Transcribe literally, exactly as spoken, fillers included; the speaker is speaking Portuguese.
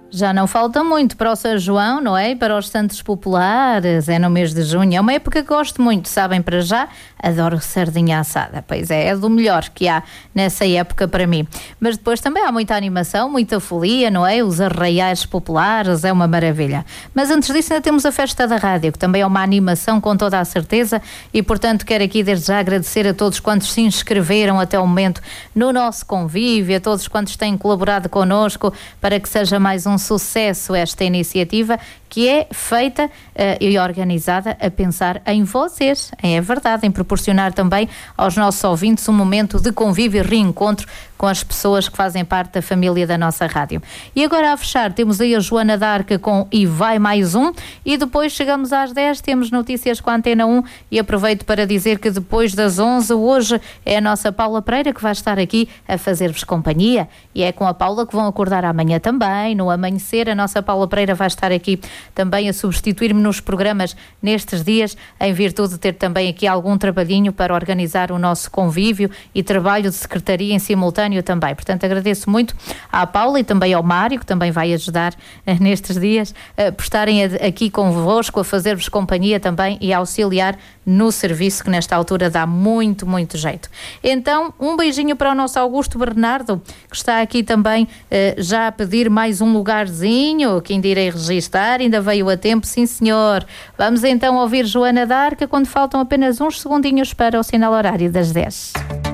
Já não falta muito para o São João, não é? E para os santos populares, é no mês de junho. É uma época que gosto muito, sabem, para já, adoro sardinha assada. Pois é, é do melhor que há nessa época para mim. Mas depois também há muita animação, muita folia, não é? Os arraiais populares, é uma maravilha. Mas antes disso ainda temos a Festa da Rádio, que também é uma animação com toda a certeza e, portanto, quero aqui desde já agradecer a todos quantos se inscreveram até o momento no nosso convívio, a todos quantos têm colaborado connosco para que seja mais um sucesso esta iniciativa que é feita uh, e organizada a pensar em vocês, é verdade, em proporcionar também aos nossos ouvintes um momento de convívio e reencontro com as pessoas que fazem parte da família da nossa rádio. E agora a fechar temos aí a Joana d'Arca com E Vai Mais Um e depois chegamos às dez, temos notícias com a Antena um e aproveito para dizer que depois das onze hoje é a nossa Paula Pereira que vai estar aqui a fazer-vos companhia e é com a Paula que vão acordar amanhã também, no amanhecer a nossa Paula Pereira vai estar aqui também a substituir-me nos programas nestes dias, em virtude de ter também aqui algum trabalhinho para organizar o nosso convívio e trabalho de secretaria em simultâneo também. Portanto, agradeço muito à Paula e também ao Mário, que também vai ajudar uh, nestes dias, uh, por estarem a, aqui convosco, a fazer-vos companhia também e a auxiliar no serviço que nesta altura dá muito, muito jeito. Então, um beijinho para o nosso Augusto Bernardo, que está aqui também uh, já a pedir mais um lugarzinho, que ainda irei registar, ainda veio a tempo, sim senhor. Vamos então ouvir Joana d'Arca quando faltam apenas uns segundinhos para o sinal horário das dez.